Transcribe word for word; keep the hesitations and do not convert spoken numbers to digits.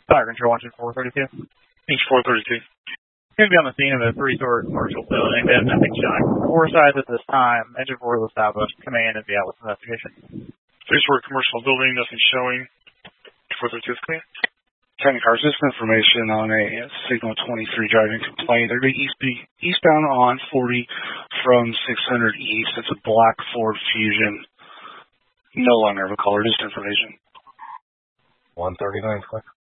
Fire control, watching four thirty-two. Each four thirty-two. Going to be on the scene of a three-story commercial building. They have nothing showing. Four sides at this time. Engine four is established. Command is the Atlas investigation. Three-story commercial building, nothing showing. four thirty-two is clear. Ten cars, just information on a Signal twenty-three driving complaint. They're going to be eastbound on forty from six hundred East. It's a black Ford Fusion. No longer of a color, just information. one thirty-nine, quick.